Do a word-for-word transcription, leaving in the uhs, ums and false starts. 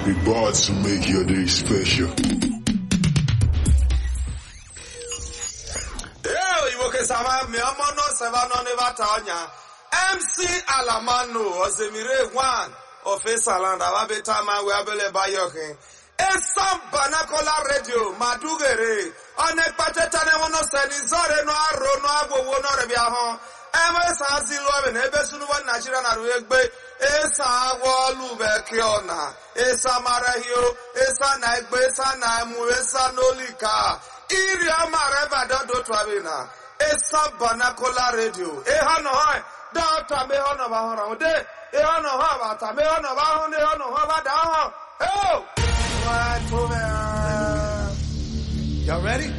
We bought to make your day special. M C Alamano Ozemire one of Esaland Ababetama Wabele Bayoke. Esam Banakola Radio Madugere on a patetane one of Senizore no Aro no Abo no Rebiaho. Ms. Azilo and Ebesunu Nigeria Narugbe Esa Walube Kiona Esa Marahio Esa Naigbe Esa Naimu Esa Nolika Iria Mareva Dodo Travina Esa Banakola Radio Ehano High Doctor Mehono Bahona De Ehano Havata Mehono Bahone Hono Havada. Oh! Y'all ready?